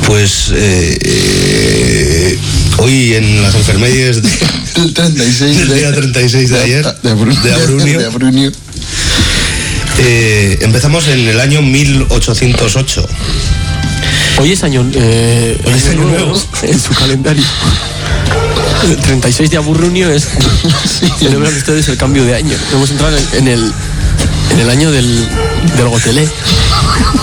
Pues hoy en las enfermedades el 36 del día 36 de ayer de Abrunio. Empezamos en el año 1808. Hoy es año nuevo en su calendario. El 36 de Abrunio es celebran ustedes el cambio de año. Hemos entrado en el año del Gotelé.